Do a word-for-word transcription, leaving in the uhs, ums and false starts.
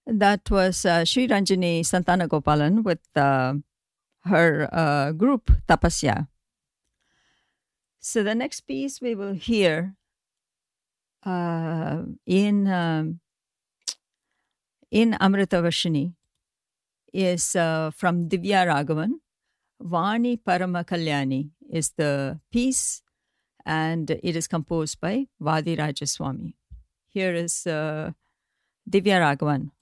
That was uh, Sri Ranjani Santanagopalan with uh, her uh, group Tapasya. So the next piece we will hear uh, in um, in Amritavarshini is uh, from Divya Raghavan. Vani Parama Kalyani is the piece, and it is composed by Vadi Rajaswami. Here is uh, Divya Raghavan.